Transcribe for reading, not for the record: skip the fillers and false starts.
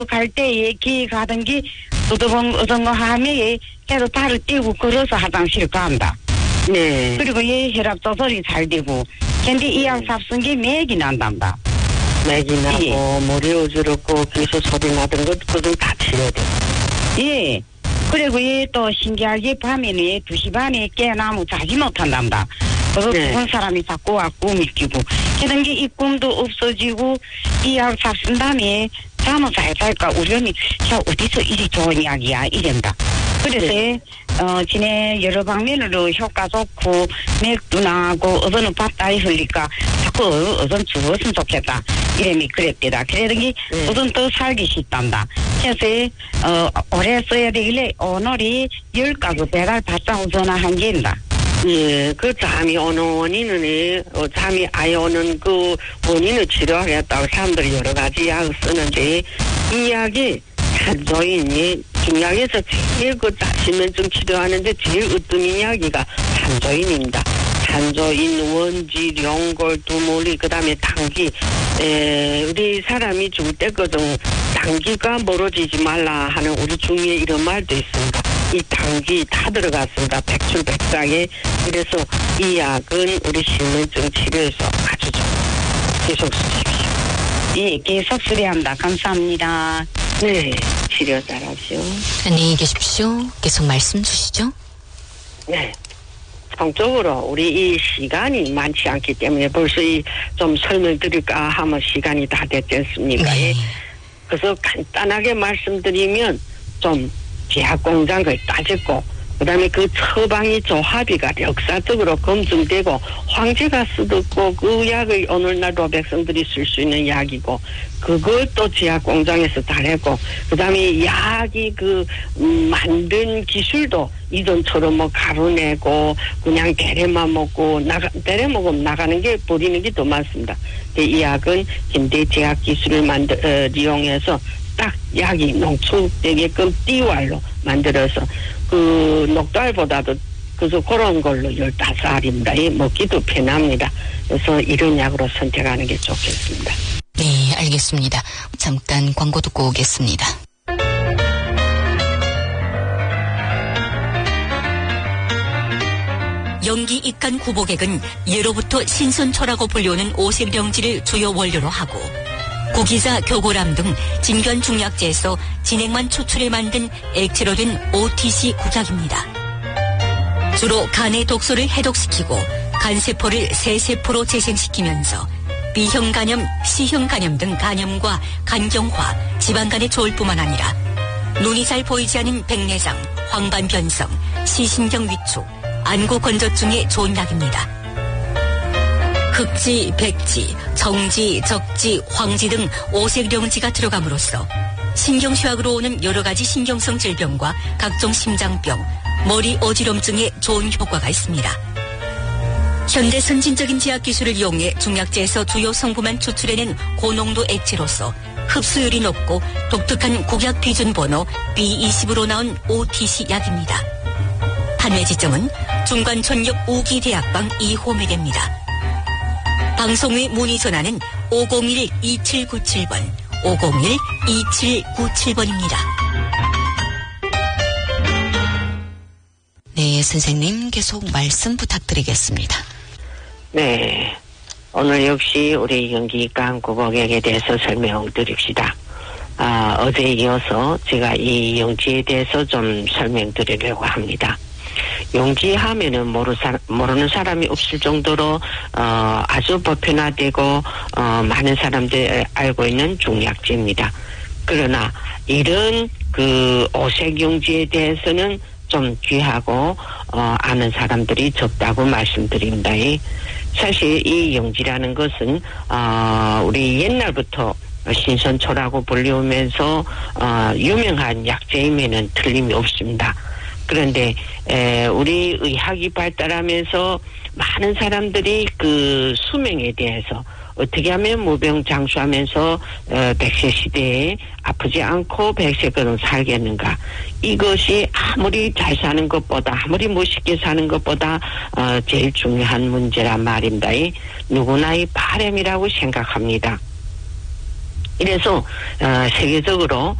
갈 때에 기 가던 게 어떤 하면 해로 발을 떼고 걸어서 화장실 간다. 네. 그리고 얘 혈압 조절이 잘 되고. 근데 이 약 삽쓴 게 맥이 난단다. 맥이 나고 머리 어지럽고 귀에서 소리 나던 것 그거 다 치료돼. 예. 그리고 얘 또 신기하게 밤에는 2시 반에 깨나무 자지 못한단다. 그래서 죽은 사람이 자꾸 와 꿈이 끼고. 그런 게 이 꿈도 없어지고 이 약 삽쓴 다음에 잠을 잘 잘까 우연히 어디서 이리 좋은 약이야 이런다. 그래서 지내 여러 방면으로 효과 좋고 맥도 나고 어선은 밭다이 흘리까 자꾸 어선 죽었으면 좋겠다 이름이 그랬대다. 그러더니 어선 더 살기 쉽단다. 그래서 오래 써야 되길래 오늘이 10가구 배달 받자고 전화한 게인다. 예, 그 잠이 오는 원인은 잠이 아예 오는 그 원인을 치료하겠다고 사람들이 여러 가지 약을 쓰는데 이 약이 산조인이 중약에서 제일 그 자신면증 치료하는데 제일 으뜸인 약이가 산조인입니다. 산조인, 원지, 룡골, 두모리, 그 다음에 당귀. 우리 사람이 죽을 때거든 당귀가 멀어지지 말라 하는 우리 중에 이런 말도 있습니다. 이 당귀 다 들어갔습니다. 백출백상에. 그래서 이 약은 우리 신면증 치료에서 아주 좋습니다. 계속 쓰십시오. 예, 계속 수리한다. 감사합니다. 네, 치료 잘하시오. 안녕히 계십시오. 계속 말씀 주시죠. 네. 성적으로 우리 이 시간이 많지 않기 때문에 벌써 좀 설명드릴까 하면 시간이 다 됐지 않습니까? 네. 그래서 간단하게 말씀드리면 좀 제약공장을 따졌고 그다음에 그 처방이 조합이가 역사적으로 검증되고 황제가 쓰고 그 약을 오늘날도 백성들이 쓸 수 있는 약이고 그걸 또 제약공장에서 다 했고 그다음에 약이 그 만든 기술도 이전처럼 뭐 가루 내고 그냥 대래만 먹고 대래 먹으면 나가는 게 버리는 게 더 많습니다. 이 약은 현대 제약 기술을 이용해서 딱 약이 농축되게끔 띠왈로 만들어서 그 녹달보다도 그래서 그런 걸로 15알입니다. 먹기도 편합니다. 그래서 이런 약으로 선택하는 게 좋겠습니다. 네, 알겠습니다. 잠깐 광고 듣고 오겠습니다. 영기 익간 구복액은 예로부터 신선초라고 불리우는 오색령지를 주요 원료로 하고 구기자, 교고람 등 진견 중약제에서 진액만 추출해 만든 액체로 된 OTC 구약입니다. 주로 간의 독소를 해독시키고 간세포를 새세포로 재생시키면서 B형 간염, C형 간염 등 간염과 간경화, 지방간에 좋을 뿐만 아니라 눈이 잘 보이지 않은 백내장, 황반변성, 시신경 위축, 안구 건조증에 좋은 약입니다. 흑지, 백지, 정지, 적지, 황지 등 오색령지가 들어감으로써 신경쇠약으로 오는 여러 가지 신경성 질병과 각종 심장병, 머리 어지럼증에 좋은 효과가 있습니다. 현대 선진적인 제약 기술을 이용해 중약제에서 주요 성분만 추출해낸 고농도 액체로서 흡수율이 높고 독특한 국약 비준 번호 B20으로 나온 OTC 약입니다. 판매 지점은 중관촌역 우기대학방 2호매대입니다. 방송의 문의 전화는 501-2797번, 501-2797번입니다. 네, 선생님 계속 말씀 부탁드리겠습니다. 네, 오늘 역시 우리 영기관 구복액에 대해서 설명드립시다. 어제에 이어서 제가 이 용지에 대해서 좀 설명드리려고 합니다. 용지 하면은 모르는 사람이 없을 정도로 아주 보편화되고 많은 사람들이 알고 있는 중약제입니다. 그러나 이런 그 오색 용지에 대해서는 좀 귀하고 아는 사람들이 적다고 말씀드립니다. 사실 이 용지라는 것은 우리 옛날부터 신선초라고 불리우면서 유명한 약재임에는 틀림이 없습니다. 그런데 우리 의학이 발달하면서 많은 사람들이 그 수명에 대해서 어떻게 하면 무병장수하면서 100세 시대에 아프지 않고 100세까지 살겠는가. 이것이 아무리 잘 사는 것보다 아무리 멋있게 사는 것보다 제일 중요한 문제란 말입니다. 누구나 이 바람이라고 생각합니다. 이래서 세계적으로